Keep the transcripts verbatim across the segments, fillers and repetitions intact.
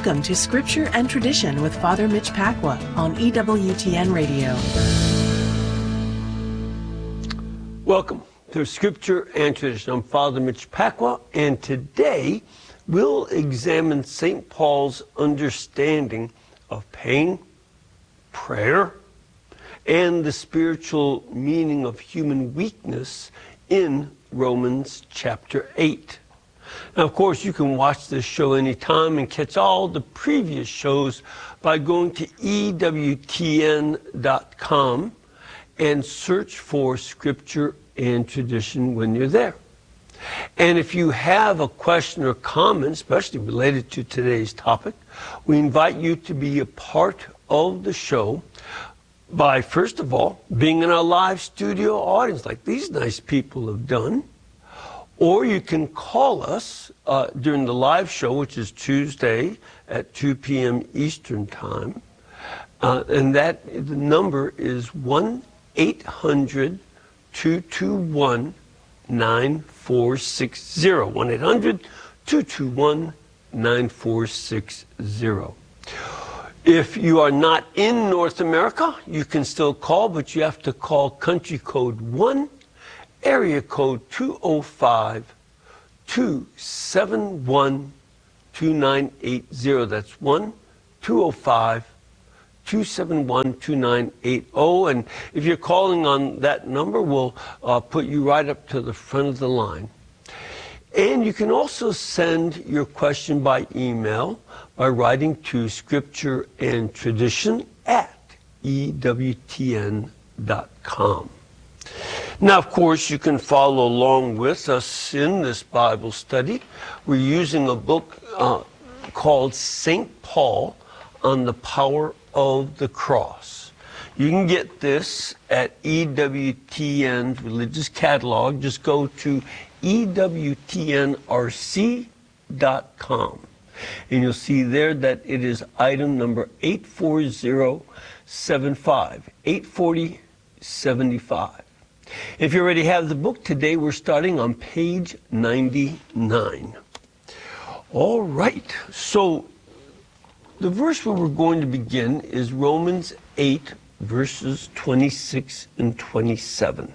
Welcome to Scripture and Tradition with Father Mitch Pacwa on E W T N Radio. Welcome to Scripture and Tradition. I'm Father Mitch Pacwa, and today we'll examine Saint Paul's understanding of pain, prayer, and the spiritual meaning of human weakness in Romans chapter eight. Now, of course, you can watch this show anytime and catch all the previous shows by going to E W T N dot com and search for Scripture and Tradition when you're there. And if you have a question or comment, especially related to today's topic, we invite you to be a part of the show by, first of all, being in our live studio audience like these nice people have done. Or you can call us uh, during the live show, which is Tuesday at two p.m. Eastern Time. Uh, and that the number is one eight hundred two two one nine four six zero. one eight hundred two two one nine four six zero. If you are not in North America, you can still call, but you have to call country code one, area code two oh five, two seven one, two nine eight zero. That's one two oh five, two seven one, two nine eight zero. And if you're calling on that number, we'll uh, put you right up to the front of the line. And you can also send your question by email by writing to Scripture and Tradition at E W T N dot com. Now, of course, you can follow along with us in this Bible study. We're using a book uh, called Saint Paul on the Power of the Cross. You can get this at E W T N's Religious Catalog. Just go to E W T N R C dot com. And you'll see there that it is item number eight four zero seven five, eight forty seventy-five. If you already have the book, today we're starting on page ninety-nine. All right, so the verse where we're going to begin is Romans eight, verses twenty-six and twenty-seven.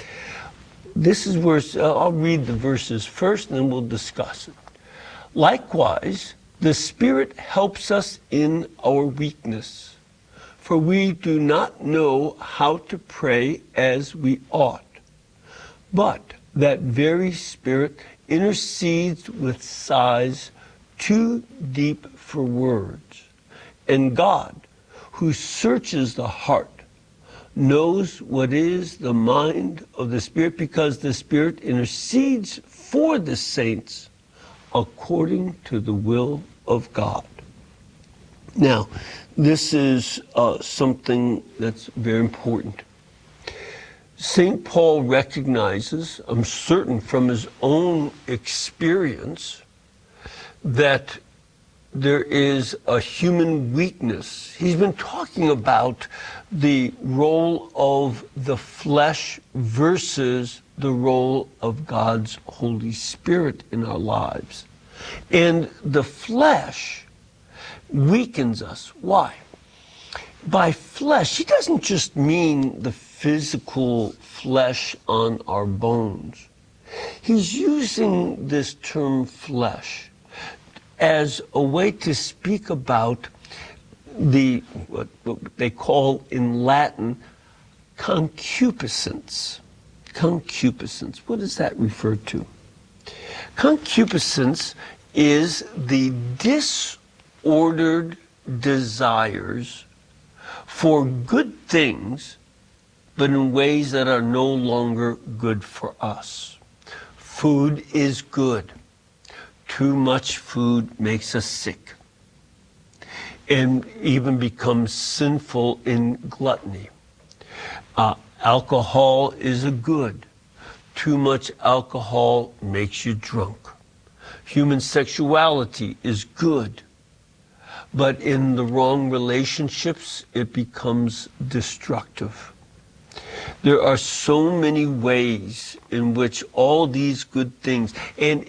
This is where, uh, I'll read the verses first and then we'll discuss it. Likewise, the Spirit helps us in our weakness, for we do not know how to pray as we ought. But that very Spirit intercedes with sighs too deep for words. And God, who searches the heart, knows what is the mind of the Spirit, because the Spirit intercedes for the saints according to the will of God. Now, this is uh, something that's very important. Saint Paul recognizes, I'm certain from his own experience, that there is a human weakness. He's been talking about the role of the flesh versus the role of God's Holy Spirit in our lives. And the flesh weakens us. Why? By flesh, he doesn't just mean the physical flesh on our bones. He's using this term flesh as a way to speak about the, what, what they call in Latin, concupiscence. Concupiscence. What does that refer to? Concupiscence is the disordered desires for good things, but in ways that are no longer good for us. Food is good. Too much food makes us sick and even becomes sinful in gluttony. Uh, alcohol is a good. Too much alcohol makes you drunk. Human sexuality is good, but in the wrong relationships, it becomes destructive. There are so many ways in which all these good things, and it's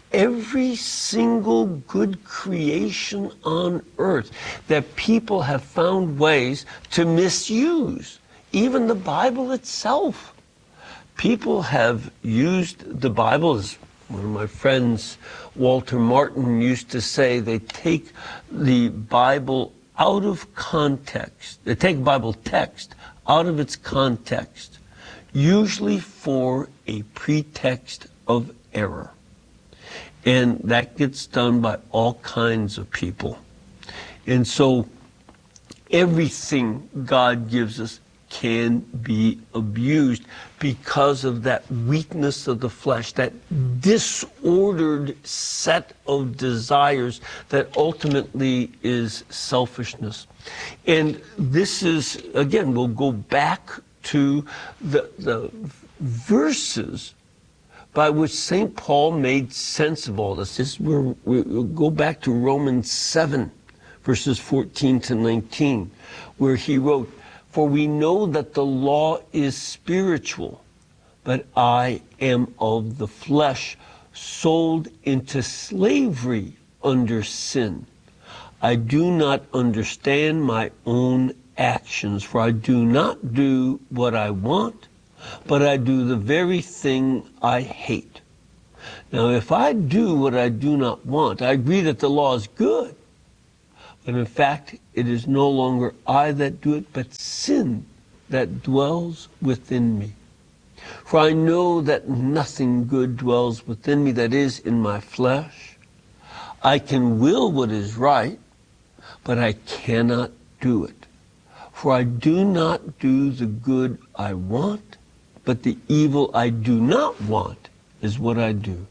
every single good creation on earth that people have found ways to misuse. Even the Bible itself. People have used the Bible, as one of my friends, Walter Martin, used to say, they take the Bible out of context. They take Bible text out of its context, usually for a pretext of error. And that gets done by all kinds of people. And so everything God gives us can be abused because of that weakness of the flesh, that disordered set of desires that ultimately is selfishness. And this is, again, we'll go back to the, the verses by which Saint Paul made sense of all this. This is where we we'll go back to Romans seven, verses fourteen to nineteen, where he wrote, "For we know that the law is spiritual, but I am of the flesh, sold into slavery under sin. I do not understand my own actions, for I do not do what I want, but I do the very thing I hate. Now, if I do what I do not want, I agree that the law is good. But in fact, it is no longer I that do it, but sin that dwells within me. For I know that nothing good dwells within me, that is, in my flesh. I can will what is right, but I cannot do it. For I do not do the good I want, but the evil I do not want is what I do."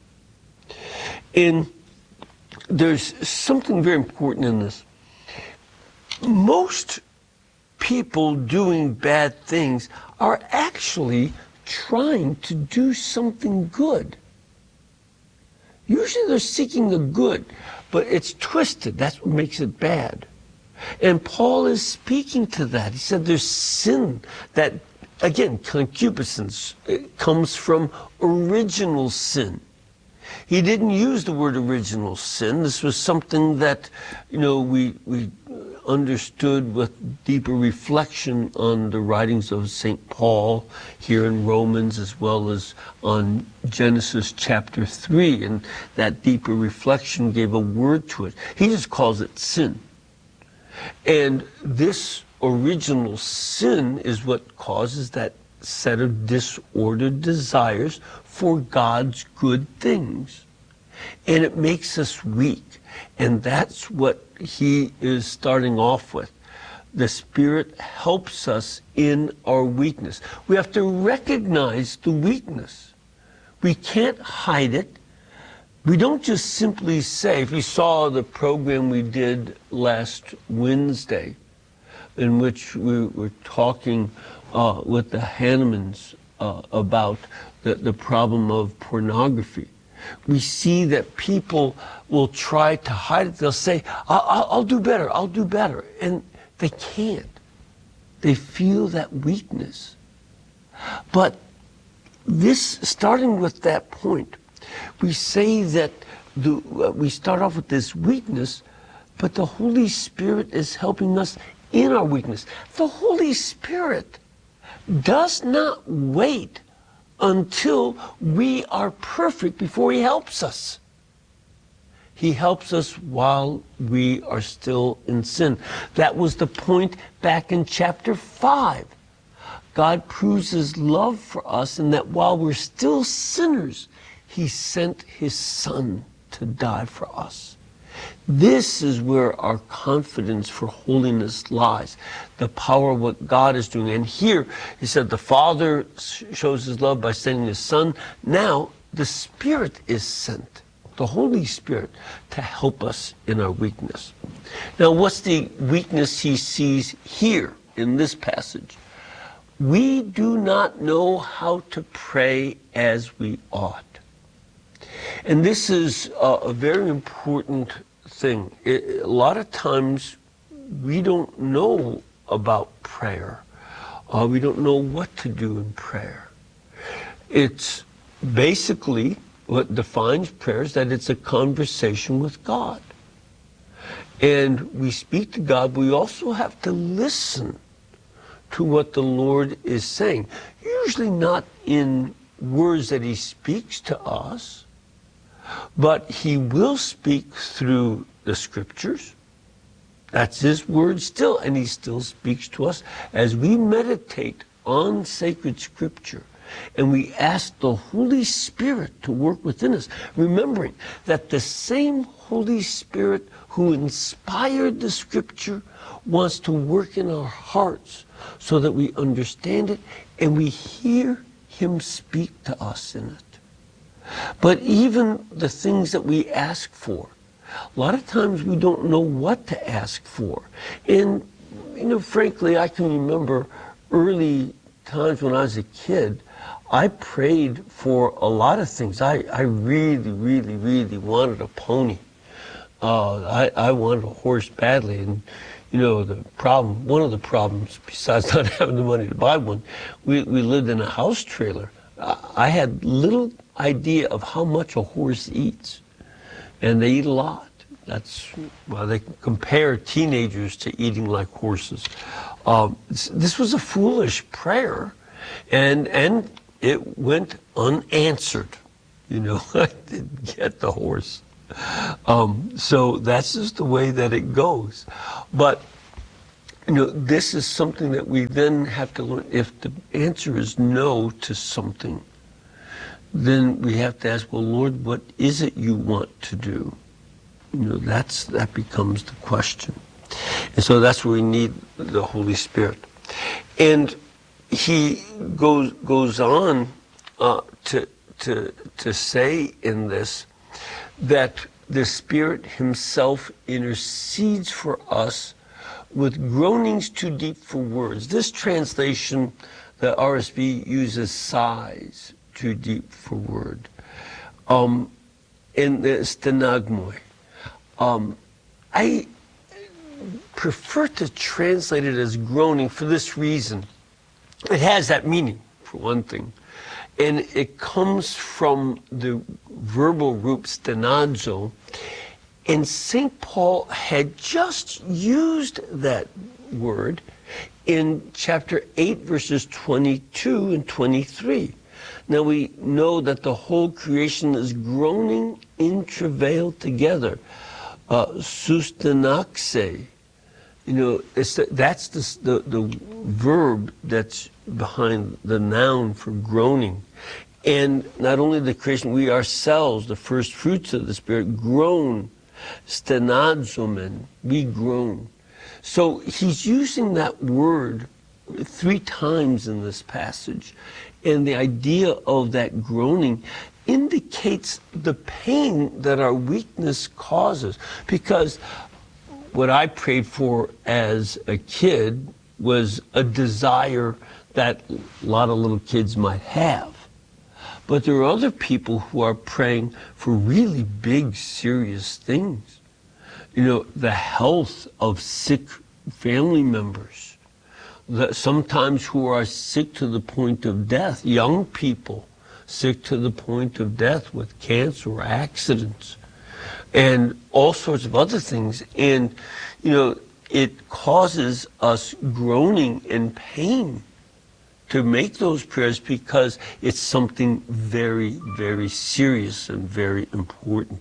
And there's something very important in this. Most people doing bad things are actually trying to do something good. Usually they're seeking the good, but it's twisted. That's what makes it bad. And Paul is speaking to that. He said there's sin that, again, concupiscence, it comes from original sin. He didn't use the word original sin. This was something that, you know, we we understood with deeper reflection on the writings of Saint Paul here in Romans, as well as on Genesis chapter three. And that deeper reflection gave a word to it. He just calls it sin. And this original sin is what causes that set of disordered desires for God's good things. And it makes us weak. And that's what he is starting off with. The Spirit helps us in our weakness. We have to recognize the weakness. We can't hide it. We don't just simply say, if you saw the program we did last Wednesday, in which we were talking uh, with the Hannemans uh, about the, the problem of pornography. We see that people will try to hide it. They'll say, I'll, I'll, I'll do better, I'll do better. And they can't. They feel that weakness. But this, starting with that point, we say that the, uh, we start off with this weakness, but the Holy Spirit is helping us in our weakness. The Holy Spirit does not wait until we are perfect before he helps us. He helps us while we are still in sin. That was the point back in chapter five. God proves his love for us in that while we're still sinners, he sent his Son to die for us. This is where our confidence for holiness lies, the power of what God is doing. And here, he said, the Father shows his love by sending his Son. Now, the Spirit is sent, the Holy Spirit, to help us in our weakness. Now, what's the weakness he sees here in this passage? We do not know how to pray as we ought. And this is a, a very important thing. It, a lot of times we don't know about prayer. Uh, we don't know what to do in prayer. It's basically what defines prayer is that it's a conversation with God. And we speak to God, but we also have to listen to what the Lord is saying. Usually not in words that he speaks to us, but he will speak through the scriptures. That's his word still, and he still speaks to us as we meditate on sacred scripture. And we ask the Holy Spirit to work within us, remembering that the same Holy Spirit who inspired the scripture wants to work in our hearts so that we understand it and we hear him speak to us in it. But even the things that we ask for, a lot of times we don't know what to ask for. And, you know, frankly, I can remember early times when I was a kid, I prayed for a lot of things. I, I really, really, really wanted a pony. Uh, I, I wanted a horse badly. And, you know, the problem, one of the problems, besides not having the money to buy one, we, we lived in a house trailer. I had little idea of how much a horse eats. And they eat a lot. That's why they compare teenagers to eating like horses. Um, this was a foolish prayer, and and it went unanswered. You know, I didn't get the horse. Um, so that's just the way that it goes. But, you know, this is something that we then have to learn. If the answer is no to something, then we have to ask, well, Lord, what is it you want to do? You know, that's that becomes the question. And so that's where we need the Holy Spirit. And he goes goes on uh, to to to say in this that the Spirit himself intercedes for us with groanings too deep for words. This translation, the R S V uses sighs too deep for word. Um, in the stenagmoi, um, I prefer to translate it as groaning for this reason. It has that meaning, for one thing. And it comes from the verbal root stenazo. And Saint Paul had just used that word in chapter eight, verses twenty-two and twenty-three. Now we know that the whole creation is groaning in travail together. Uh, sustenaxe. You know, it's the, that's the, the, the verb that's behind the noun for groaning. And not only the creation, we ourselves, the first fruits of the Spirit, groan. Stenadzomen, we groan. So he's using that word three times in this passage. And the idea of that groaning indicates the pain that our weakness causes. Because what I prayed for as a kid was a desire that a lot of little kids might have. But there are other people who are praying for really big, serious things. You know, the health of sick family members, the, sometimes who are sick to the point of death, young people sick to the point of death with cancer or accidents, and all sorts of other things. And, you know, it causes us groaning and pain to make those prayers because it's something very, very serious and very important.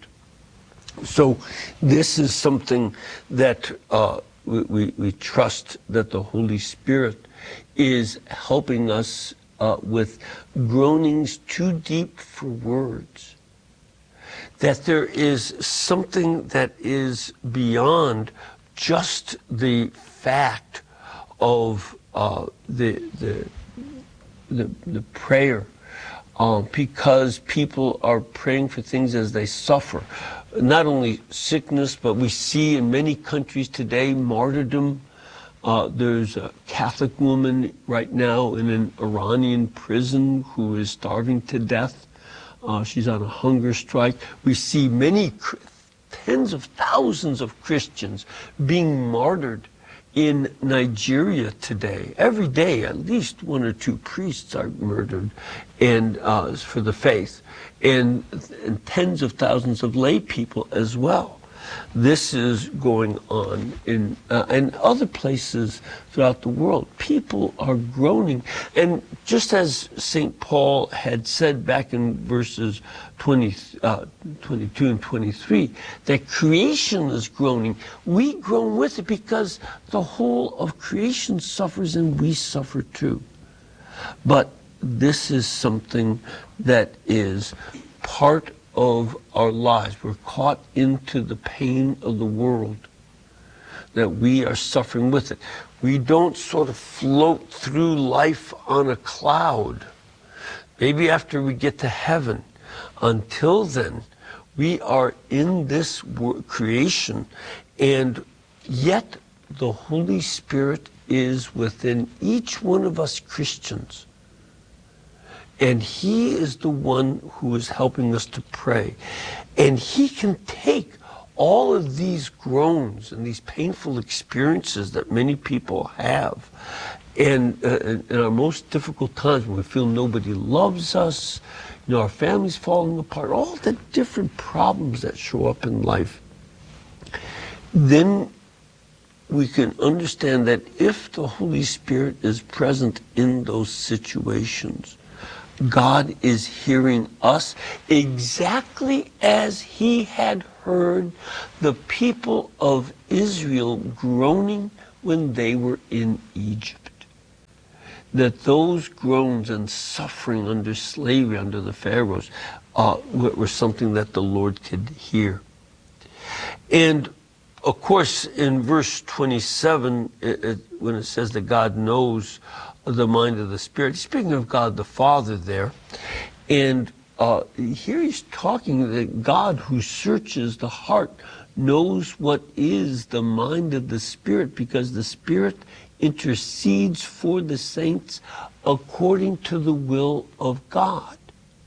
So this is something that uh, we, we, we trust that the Holy Spirit is helping us uh, with groanings too deep for words. That there is something that is beyond just the fact of uh, the, the The, the prayer, um, because people are praying for things as they suffer. Not only sickness, but we see in many countries today martyrdom. Uh, there's a Catholic woman right now in an Iranian prison who is starving to death. Uh, she's on a hunger strike. We see many, tens of thousands of Christians being martyred in Nigeria today, every day, at least one or two priests are murdered, and uh, for the faith, and, and tens of thousands of lay people as well. This is going on in uh, in other places throughout the world. People are groaning, and just as Saint Paul had said back in verses twenty, uh, twenty-two and twenty-three, that creation is groaning. We groan with it because the whole of creation suffers, and we suffer too. But this is something that is part of our lives. We're caught into the pain of the world, that we are suffering with it. We don't sort of float through life on a cloud. Maybe after we get to heaven. Until then, we are in this creation, and yet the Holy Spirit is within each one of us Christians. And he is the one who is helping us to pray. And he can take all of these groans and these painful experiences that many people have, and uh, in our most difficult times when we feel nobody loves us, you know, our family's falling apart, all the different problems that show up in life, then we can understand that if the Holy Spirit is present in those situations, God is hearing us exactly as he had heard the people of Israel groaning when they were in Egypt. That those groans and suffering under slavery, under the Pharaohs, uh, were something that the Lord could hear. And of course, in verse twenty-seven, it, it, when it says that God knows the mind of the Spirit, speaking of God the Father there, and uh, here he's talking that God who searches the heart knows what is the mind of the Spirit, because the Spirit intercedes for the saints according to the will of God.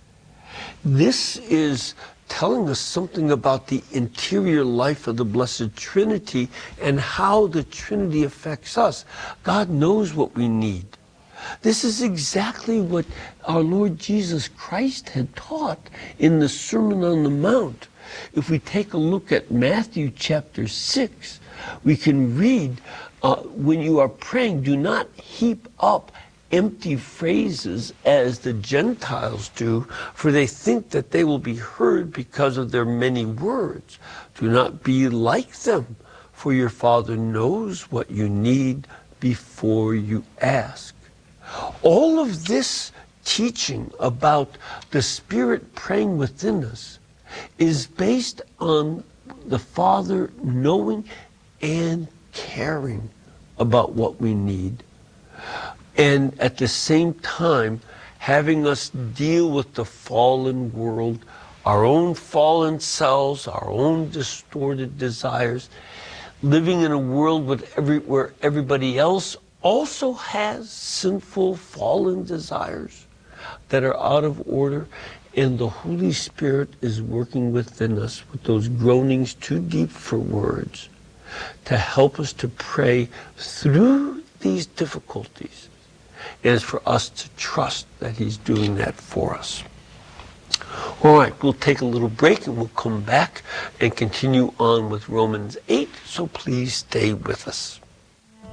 This is telling us something about the interior life of the Blessed Trinity and how the Trinity affects us. God knows what we need. This is exactly what our Lord Jesus Christ had taught in the Sermon on the Mount. If we take a look at Matthew chapter six, we can read, uh, when you are praying, do not heap up empty phrases as the Gentiles do, for they think that they will be heard because of their many words. Do not be like them, for your Father knows what you need before you ask. All of this teaching about the Spirit praying within us is based on the Father knowing and caring about what we need, and at the same time having us deal with the fallen world, our own fallen selves, our own distorted desires, living in a world with every, where everybody else also has sinful, fallen desires that are out of order, and the Holy Spirit is working within us with those groanings too deep for words to help us to pray through these difficulties. It is for us to trust that he's doing that for us. All right, we'll take a little break and we'll come back and continue on with Romans eight, so please stay with us.